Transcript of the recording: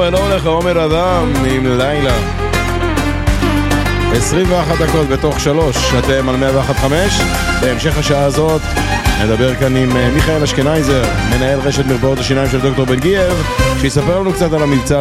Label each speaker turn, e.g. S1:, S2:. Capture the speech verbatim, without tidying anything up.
S1: שלום לך עומר אדם עם לילה. עשרים ואחת דקות בתוך שלוש, אתם על מאה ואחת נקודה חמש. בהמשך השעה הזאת נדבר כאן עם מיכאל אשכנייזר, מנהל רשת מרפאות השיניים של דוקטור בן גייב, שיספר לנו קצת על המבצע